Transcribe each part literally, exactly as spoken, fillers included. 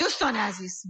دوستان عزیز،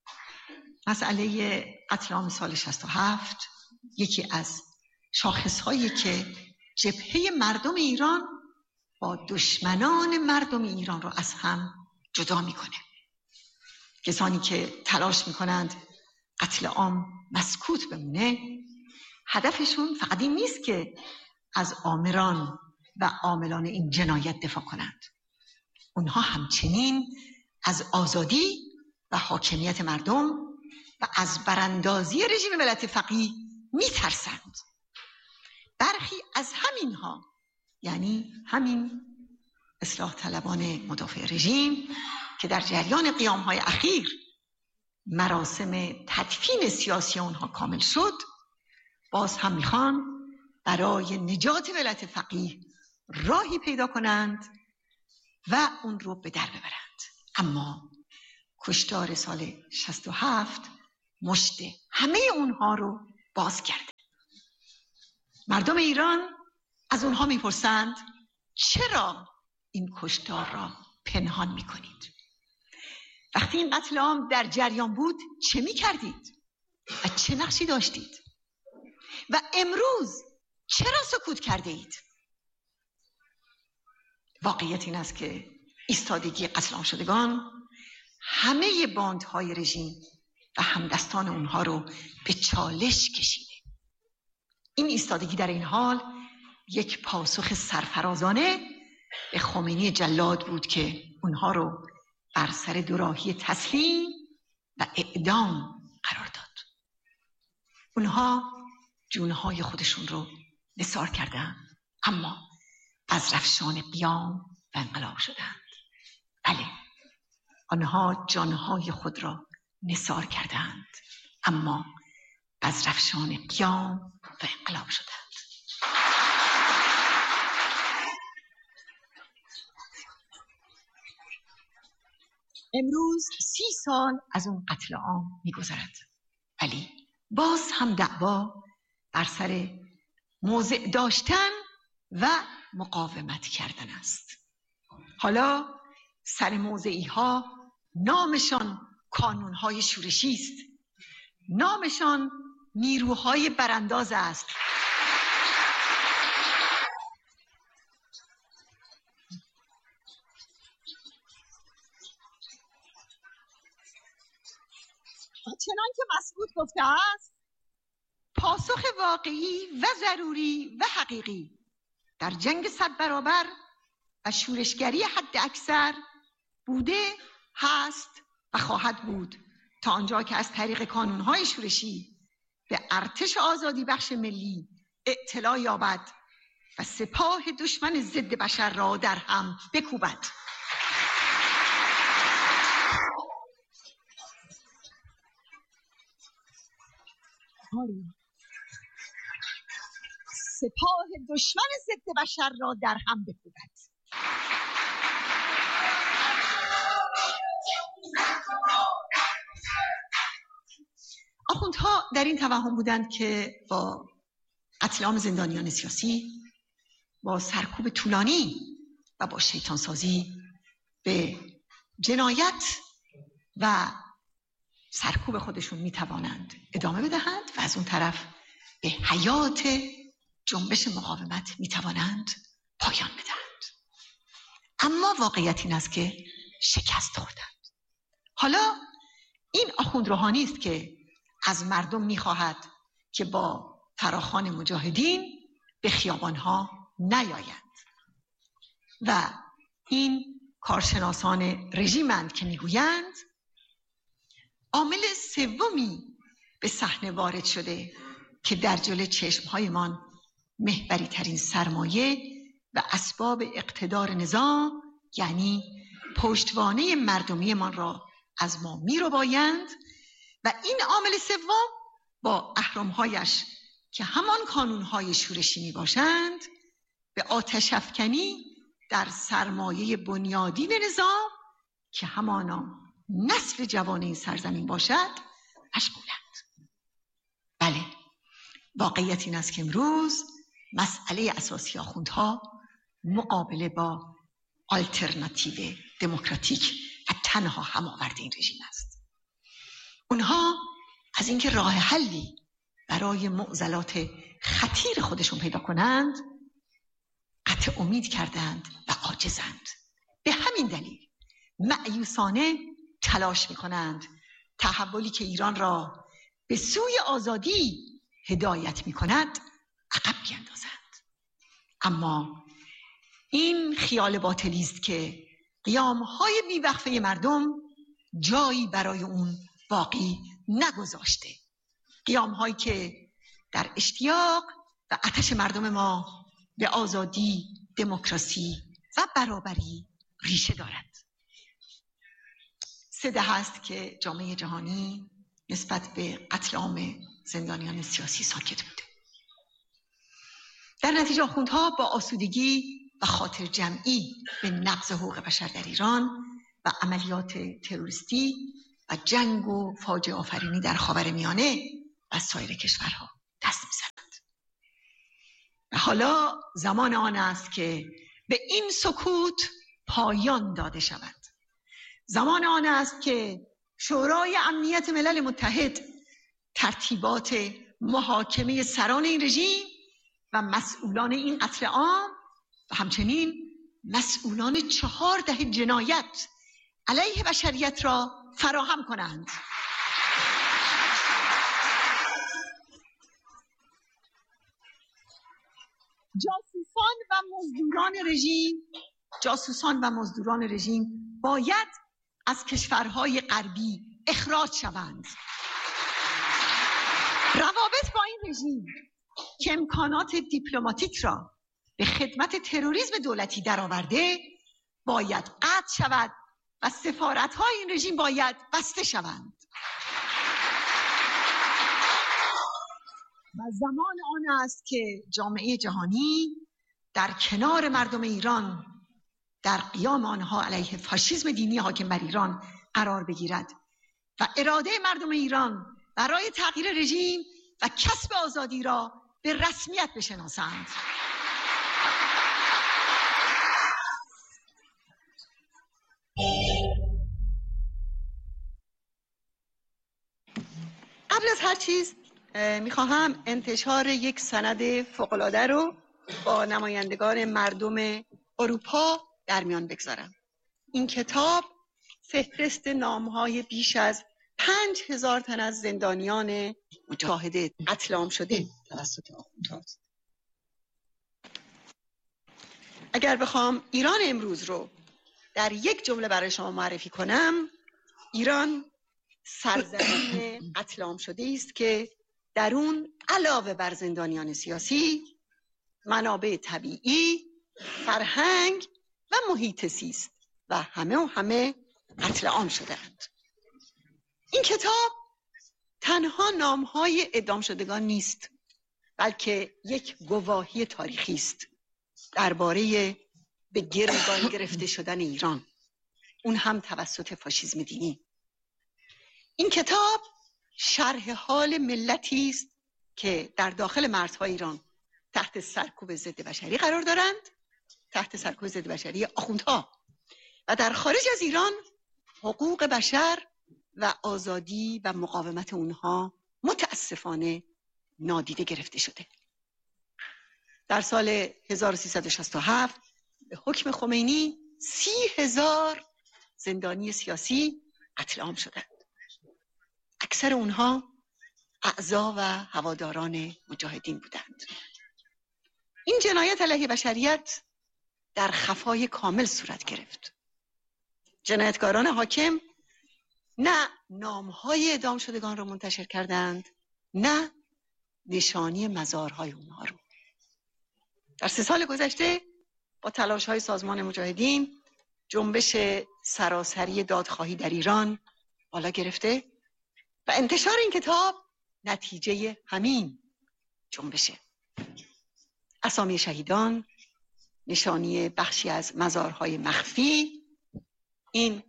مسئله قتل عام سال شصت و هفت یکی از شاخصهایی که جبهه مردم ایران با دشمنان مردم ایران را از هم جدا میکنه. کسانی که تلاش میکنند قتل عام مسکوت بمونه، هدفشون فقط این نیست که از آمران و عاملان این جنایت دفاع کنند. اونها همچنین از آزادی و حاکمیت مردم و از براندازی رژیم ولایت فقیه میترسند. برخی از همینها، یعنی همین اصلاح طلبان مدافع رژیم که در جریان قیام‌های اخیر مراسم تدفین سیاسی اونها کامل شد، باز هم میخوان برای نجات ولایت فقیه راهی پیدا کنند و اون رو به در ببرند. اما کشتار سال شصت و هفت مشت همه اونها رو باز کرده. مردم ایران از اونها میپرسند چرا این کشتار را پنهان میکنید؟ وقتی این قتل عام در جریان بود چه میکردید و چه نقشی داشتید؟ و امروز چرا سکوت کرده اید؟ واقعیت این است که ایستادگی قتل عام شدگان همه باندهای رژیم و همدستان اونها رو به چالش کشیده. این ایستادگی در این حال یک پاسخ سرفرازانه به خمینی جلاد بود که اونها رو بر سر دوراهی تسلیم و اعدام قرار داد. اونها جونهای خودشون رو نثار کردند، اما بزرافشان قیام و انقلاب شدند. بله، آنها جانهای خود را نثار کردند، اما بزرافشان قیام و انقلاب شدند. امروز سی سال از اون قتل عام می‌گذرد، ولی باز هم دعوا بر سر موضع داشتن و مقاومت کردن است. حالا سر موضعی ها نامشان کانونهای شورشی است، نامشان نیروهای برانداز است. چنان که مسعود گفته است، پاسخ واقعی و ضروری و حقیقی در جنگ صد برابر و شورشگری حد اکثر بوده، هست و خواهد بود تا آنجا که از طریق کانونهای شورشی به ارتش آزادی بخش ملی اطلاع یابد و سپاه دشمن ضد بشر را در هم بکوبد. سپاه دشمن ضد بشر را در هم بکوبد. آخوندها در این توهم بودند که با قتل عام زندانیان سیاسی، با سرکوب طولانی و با شیطانسازی به جنایت و سرکوب خودشون میتوانند ادامه بدهند و از اون طرف به حیات جنبش مقاومت میتوانند پایان بدهند. اما واقعیت این است که شکست خوردند. حالا این آخوند روحانی است که از مردم میخواهد که با فراخوان مجاهدین به خیابانها نیایند و این کارشناسان رژیمند که میگویند عامل سومی به صحنه وارد شده که در جلوی چشمهایمان محوری ترین سرمایه و اسباب اقتدار نظام، یعنی پشتوانه مردمی من را از ما می رو بایند و این عامل سوم با اهرم‌هایش که همان کانون‌های شورشی می باشند به آتش افکنی در سرمایه بنیادین نظام که همانا نسل جوان این سرزمین باشد مشغولند. بله، واقعیت این است که امروز مسئله اساسی آخوندها مقابله با آلترناتیو دموکراتیک و تنها هماورد این رژیم است. اونها از اینکه راه حلی برای معضلات خطیر خودشون پیدا کنند قطع امید کردند و عاجزند. به همین دلیل مأیوسانه تلاش می‌کنند تحولی که ایران را به سوی آزادی هدایت می‌کند عقب بیندازند. اما این خیال باطلی است که قیام‌های بی‌وقفه مردم جایی برای اون باقی نگذاشته. قیام‌هایی که در اشتیاق و آتش مردم ما به آزادی، دموکراسی و برابری ریشه دارد. سه دهه است که جامعه جهانی نسبت به قتل عام زندانیان سیاسی ساکت بوده. در نتیجه آخوندها با آسودگی و خاطر جمعی به نقض حقوق بشر در ایران و عملیات تروریستی و جنگ و فاجعه آفرینی در خاورمیانه و سایر کشورها دست می‌زنند. و حالا زمان آن است که به این سکوت پایان داده شود. زمان آن است که شورای امنیت ملل متحد ترتیبات محاکمه سران این رژیم و مسئولان این قتل عام و همچنین مسئولان چهار دهه جنایت علیه بشریت را فراهم کنند. جاسوسان و مزدوران رژیم جاسوسان و مزدوران رژیم باید از کشورهای غربی اخراج شوند. روابط با این رژیم که امکانات دیپلماتیک را به خدمت تروریسم دولتی درآورده باید قطع شود و سفارت‌های این رژیم باید بسته شوند. و زمان آن است که جامعه جهانی در کنار مردم ایران در قیام آنها علیه فاشیسم دینی حاکم بر ایران قرار بگیرد و اراده مردم ایران برای تغییر رژیم و کسب آزادی را به رسمیت بشناسند. قبل از هر چیز میخواهم انتشار یک سند فوق‌العاده رو با نمایندگان مردم اروپا در میان بگذارم. این کتاب فهرست نام‌های بیش از پنج هزار تن از زندانیان مجاهد قتل عام شده توسط آخوندهاست. اگر بخوام ایران امروز رو در یک جمله برای شما معرفی کنم، ایران سرزمین قتل عام شده است که در اون علاوه بر زندانیان سیاسی، منابع طبیعی، فرهنگ و محیط زیست و همه و همه قتل عام شده‌اند. این کتاب تنها نام‌های اعدام شدگان نیست، بلکه یک گواهی تاریخی است درباره به گروگان گرفته شدن ایران، اون هم توسط فاشیسم دینی. این کتاب شرح حال ملتی است که در داخل مرزهای ایران تحت سرکوب ضد بشری قرار دارند، تحت سرکوب ضد بشری آخوندها، و در خارج از ایران حقوق بشر و آزادی و مقاومت اونها متاسفانه نادیده گرفته شده. در سال هزار و سیصد و شصت و هفت به حکم خمینی سی هزار زندانی سیاسی قتل عام شدند. اکثر اونها اعضا و هواداران مجاهدین بودند. این جنایت علیه بشریت در خفای کامل صورت گرفت. جنایتکاران حاکم نه نام‌های اعدام شدگان را منتشر کردند، نه نشانی مزارهای اونها رو. در سه سال گذشته با تلاش‌های سازمان مجاهدین جنبش سراسری دادخواهی در ایران بالا گرفته و انتشار این کتاب نتیجه همین جنبشه. اسامی شهیدان، نشانی بخشی از مزارهای مخفی، این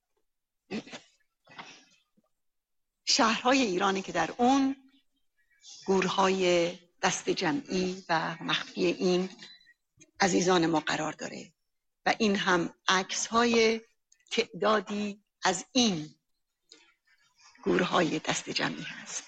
شهرهای ایرانی که در اون گورهای دست جمعی و مخفی این عزیزان ما قرار داره و این هم عکس‌های تعدادی از این گورهای دست جمعی هست.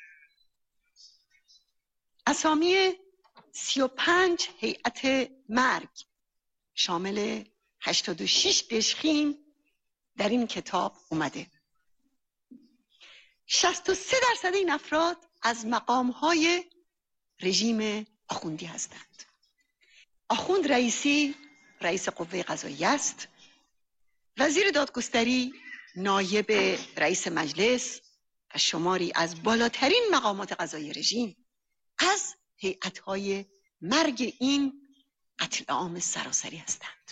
اسامی سی و پنج هیئت مرگ شامل هشتاد و شش دژخیم در این کتاب اومده. شصت و سه درصد این افراد از مقام‌های رژیم آخوندی هستند. آخوند رئیسی رئیس قوه قضاییه است. وزیر دادگستری نایب رئیس مجلس و شماری از بالاترین مقامات قضایی رژیم از هیئت‌های مرگ این قتل عام سراسری هستند.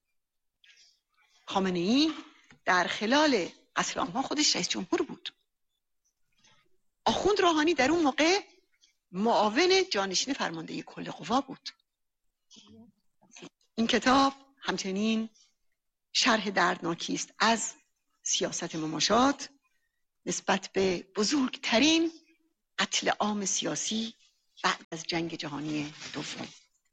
خامنه‌ای در خلال قتل عام‌ها خودش رئیس جمهور بود. آخوند روحانی در اون موقع معاون جانشین فرمانده کل قوا بود. این کتاب همچنین شرح دردناکی است از سیاست مماشات نسبت به بزرگترین قتل عام سیاسی بعد از جنگ جهانی دوم.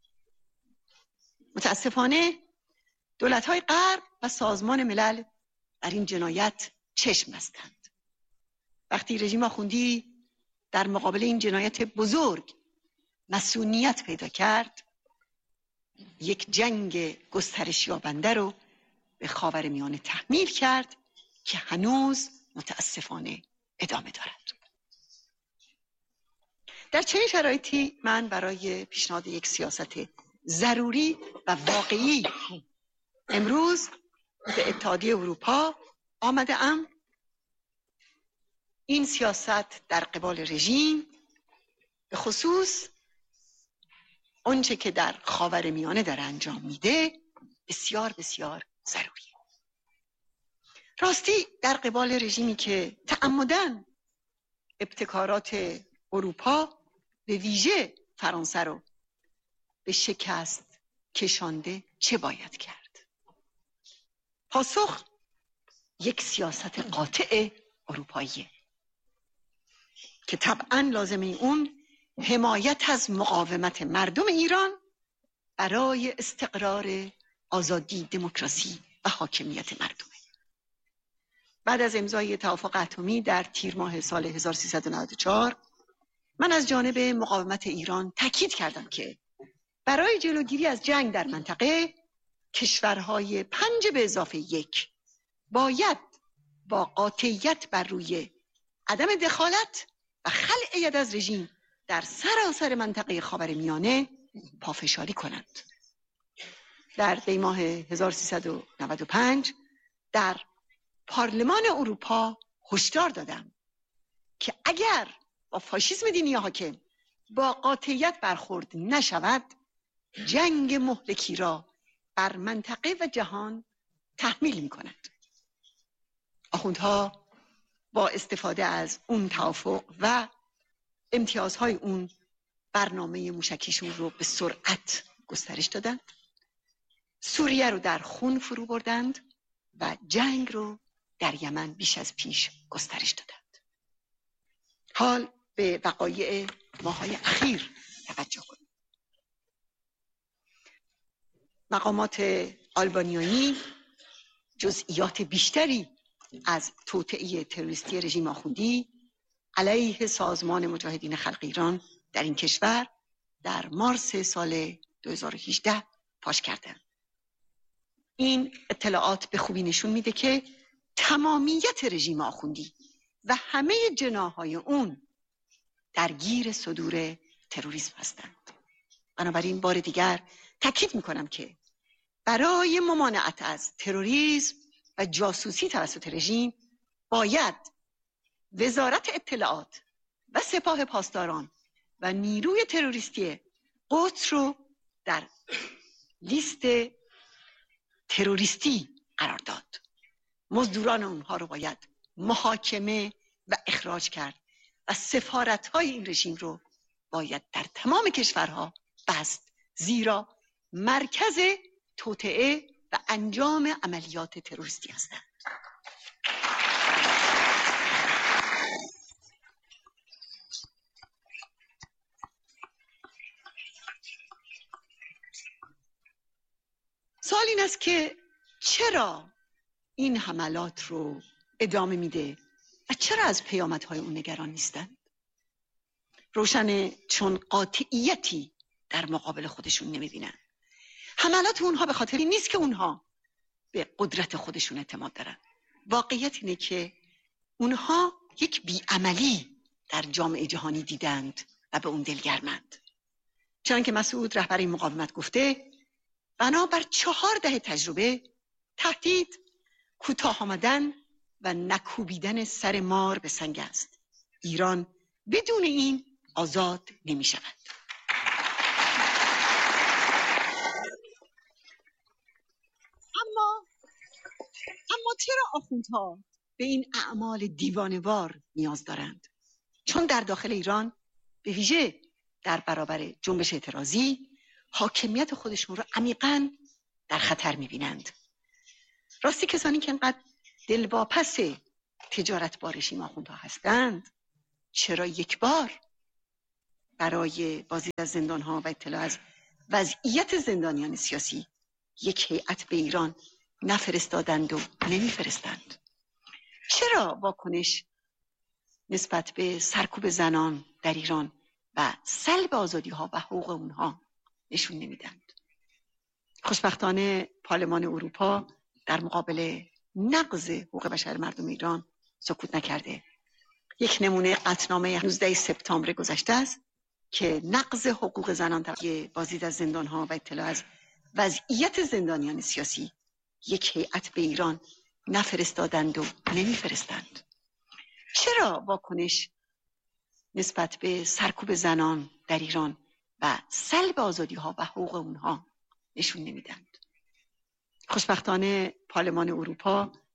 متاسفانه دولت‌های غرب و سازمان ملل بر این جنایت چشم بستند. وقتی رژیم آخوندی در مقابل این جنایت بزرگ مسئولیت پیدا کرد، یک جنگ گسترش یابنده رو به خاورمیانه تحمیل کرد که هنوز متاسفانه ادامه دارد. در چنین شرایطی من برای پیشنهاد یک سیاست ضروری و واقعی امروز به اتحادیه اروپا آمده ام. این سیاست در قبال رژیم به خصوص آنچه که در خاورمیانه داره انجام میده بسیار بسیار ضروریه. راستی در قبال رژیمی که تعمداً ابتکارات اروپا به ویژه فرانسه رو به شکست کشانده چه باید کرد؟ پاسخ یک سیاست قاطع اروپاییه که طبعاً لازمه اون حمایت از مقاومت مردم ایران برای استقرار آزادی، دموکراسی و حاکمیت مردمه. بعد از امضای توافق اتمی در تیر ماه سال هزار و سیصد و نود و چهار من از جانب مقاومت ایران تاکید کردم که برای جلوگیری از جنگ در منطقه کشورهای پنج به اضافه یک باید با قاطعیت بر روی عدم دخالت و خلع ید از رژیم در سراسر منطقه خاورمیانه پافشاری کنند. در دی ماه هزار و سیصد و نود و پنج در پارلمان اروپا هشدار دادم که اگر با فاشیسم دینی حاکم با قاطعیت برخورد نشود، جنگ مهلکی را بر منطقه و جهان تحمیل می کند. آخوندها با استفاده از اون توافق و امتیازهای اون برنامه موشکیشون رو به سرعت گسترش دادند، سوریه رو در خون فرو بردند و جنگ رو در یمن بیش از پیش گسترش دادند. حال به وقایع ماهای اخیر توجه کنید. مقامات آلبانیایی جزئیات بیشتری از توطئه تروریستی رژیم آخوندی علیه سازمان مجاهدین خلق ایران در این کشور در مارس سال دو هزار و هجده فاش کردند. این اطلاعات به خوبی نشون میده که تمامیت رژیم آخوندی و همه جناح‌های اون درگیر صدور تروریسم هستند. بنابراین بار دیگر تاکید میکنم که برای ممانعت از تروریسم و جاسوسی توسط رژیم باید وزارت اطلاعات و سپاه پاسداران و نیروی تروریستی قدس رو در لیست تروریستی قرار داد. مزدوران اونها رو باید محاکمه و اخراج کرد و سفارت‌های این رژیم رو باید در تمام کشورها بست، زیرا مرکز توطئه و انجام عملیات تروریستی هستند. سوال این است که چرا این حملات رو ادامه میده و چرا از پیامدهای اون نگران نیستند؟ روشنه چون قاطعیتی در مقابل خودشون نمیبینن. حملات اونها به خاطر این نیست که اونها به قدرت خودشون اعتماد دارن. واقعیت اینه که اونها یک بیعملی در جامعه جهانی دیدند و به اون دلگرمند. چون که مسعود رهبر این مقاومت گفته بنابر چهار دهه تجربه، تهدید، کوتاه آمدن و نکوبیدن سر مار به سنگ است. ایران بدون این آزاد نمی شود. اما اما چرا آخوندها به این اعمال دیوانه‌وار نیاز دارند؟ چون در داخل ایران به ویژه در برابر جنبش اعتراضی حاکمیت خودشون رو عمیقاً در خطر می‌بینند. راستی کسانی که انقدر دلواپس تجارت با رژیم آخوندها هستند، چرا یک بار برای بازدید از زندان‌ها و اطلاع از وضعیت زندانیان سیاسی یک هیئت به ایران نفرستادند و نمیفرستند؟ چرا واکنش نسبت به سرکوب زنان در ایران و سلب آزادی‌ها و حقوق اونها نشون نمیدند؟ خوشبختانه پارلمان اروپا در مقابل نقض حقوق بشر مردم ایران سکوت نکرده. یک نمونه قطعنامه نوزدهم سپتامبر گذشته است که نقض حقوق زنان در بازدید از زندان‌ها و اطلاع از وضعیت زندانیان سیاسی یک هیئت به ایران نفرستادند و نمیفرستند. چرا واکنش نسبت به سرکوب زنان در ایران و سلب آزادی‌ها و حقوق اونها نشون نمیدند؟ خوشبختانه پارلمان اروپا